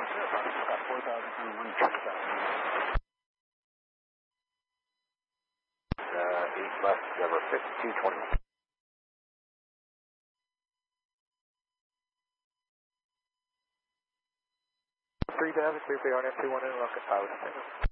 Got 4,021 checked out. 8 left, number 5221. 3 down, clear for RNF 21 in, rocket pilot.